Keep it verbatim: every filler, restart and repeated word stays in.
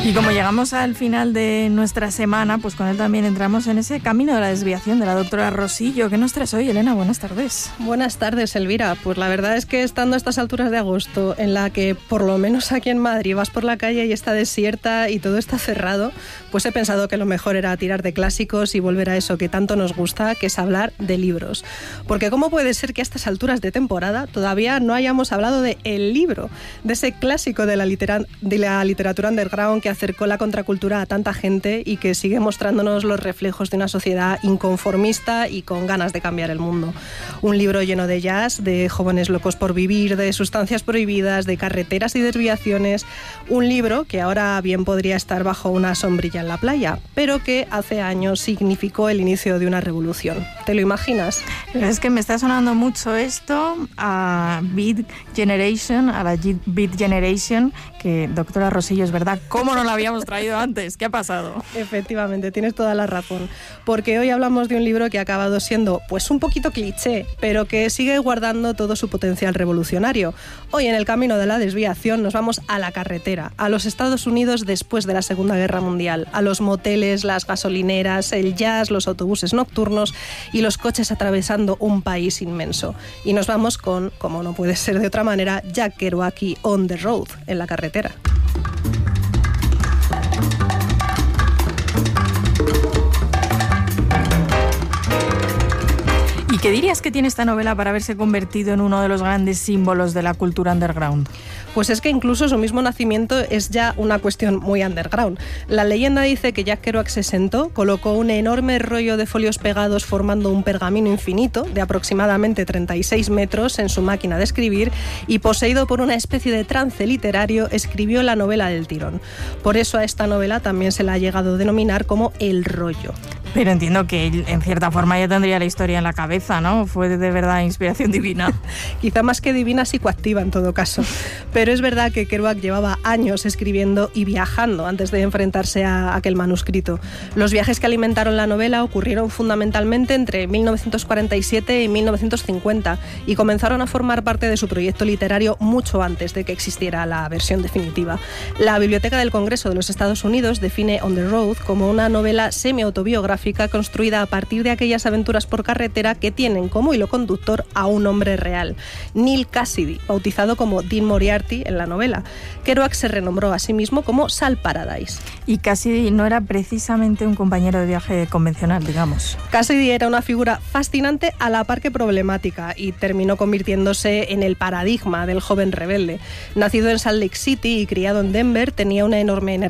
Y como llegamos al final de nuestra semana, pues con él también entramos en ese camino de la desviación de la doctora Rosillo. ¿Qué nos traes hoy, Elena? Buenas tardes. Buenas tardes, Elvira. Pues la verdad es que estando a estas alturas de agosto, en la que por lo menos aquí en Madrid vas por la calle y está desierta y todo está cerrado, pues he pensado que lo mejor era tirar de clásicos y volver a eso que tanto nos gusta, que es hablar de libros. Porque ¿cómo puede ser que a estas alturas de temporada todavía no hayamos hablado de El Libro, de ese clásico de la, litera- de la literatura underground que acercó la contracultura a tanta gente y que sigue mostrándonos los reflejos de una sociedad inconformista y con ganas de cambiar el mundo? Un libro lleno de jazz, de jóvenes locos por vivir, de sustancias prohibidas, de carreteras y desviaciones. Un libro que ahora bien podría estar bajo una sombrilla en la playa, pero que hace años significó el inicio de una revolución. ¿Te lo imaginas? Es que me está sonando mucho esto a Beat Generation, a la Beat Generation, que doctora Rosillo, es verdad, ¿cómo no la habíamos traído antes? ¿Qué ha pasado? Efectivamente, tienes toda la razón, porque hoy hablamos de un libro que ha acabado siendo pues un poquito cliché, pero que sigue guardando todo su potencial revolucionario. Hoy en el camino de la desviación nos vamos a la carretera, a los Estados Unidos después de la Segunda Guerra Mundial, a los moteles, las gasolineras, el jazz, los autobuses nocturnos y los coches atravesando un país inmenso. Y nos vamos con, como no puede ser de otra manera, Jack Kerouac y On the Road, en la carretera. ¿Y qué dirías que tiene esta novela para haberse convertido en uno de los grandes símbolos de la cultura underground? Pues es que incluso su mismo nacimiento es ya una cuestión muy underground. La leyenda dice que Jack Kerouac se sentó, colocó un enorme rollo de folios pegados formando un pergamino infinito de aproximadamente treinta y seis metros en su máquina de escribir y, poseído por una especie de trance literario, escribió la novela del tirón. Por eso a esta novela también se la ha llegado a denominar como El Rollo. Pero entiendo que él, en cierta forma, ya tendría la historia en la cabeza, ¿no? Fue de verdad inspiración divina. Quizá más que divina, psicoactiva en todo caso. Pero es verdad que Kerouac llevaba años escribiendo y viajando antes de enfrentarse a aquel manuscrito. Los viajes que alimentaron la novela ocurrieron fundamentalmente entre mil novecientos cuarenta y siete y mil novecientos cincuenta y comenzaron a formar parte de su proyecto literario mucho antes de que existiera la versión definitiva. La Biblioteca del Congreso de los Estados Unidos define On the Road como una novela semi-autobiográfica construida a partir de aquellas aventuras por carretera que tienen como hilo conductor a un hombre real, Neal Cassidy, bautizado como Dean Moriarty en la novela. Kerouac se renombró a sí mismo como Sal Paradise. Y Cassidy no era precisamente un compañero de viaje convencional, digamos. Cassidy era una figura fascinante a la par que problemática y terminó convirtiéndose en el paradigma del joven rebelde. Nacido en Salt Lake City y criado en Denver, tenía una enorme